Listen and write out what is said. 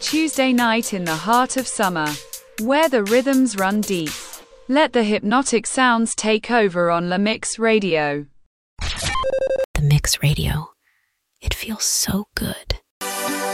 Tuesday night in the heart of summer, where the rhythms run deep. Let the hypnotic sounds take over on La Mix Radio. The Mix Radio. It feels so good.